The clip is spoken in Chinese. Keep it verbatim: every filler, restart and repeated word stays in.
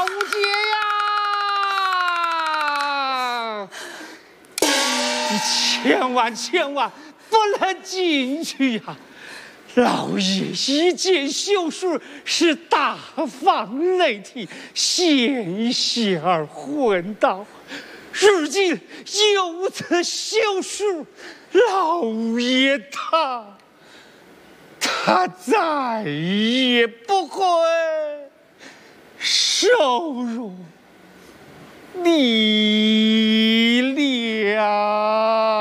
姐呀，你千万千万不能进去呀！老爷一见秀树是大放雷霆，险些儿昏倒。如今有此秀树，老爷他他再也不会收容你了。